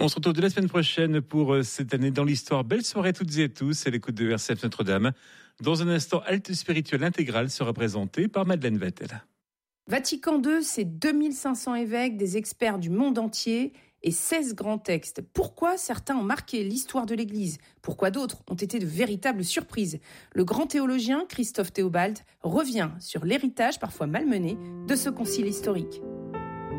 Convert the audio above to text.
On se retrouve dès la semaine prochaine pour cette année dans l'histoire. Belle soirée à toutes et à tous. C'est l'écoute de RCF Notre-Dame. Dans un instant, Halte spirituelle intégrale sera présentée par Madeleine Vettel. Vatican II, c'est 2500 évêques, des experts du monde entier et 16 grands textes. Pourquoi certains ont marqué l'histoire de l'Église ? Pourquoi d'autres ont été de véritables surprises ? Le grand théologien Christophe Théobald revient sur l'héritage parfois malmené de ce concile historique.